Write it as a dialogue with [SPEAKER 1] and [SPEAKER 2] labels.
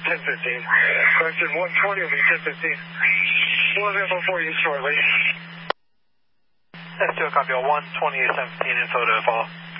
[SPEAKER 1] 1015. Question 120 will be 1015. We'll have info for you shortly.
[SPEAKER 2] S2 copy 12817 info to follow.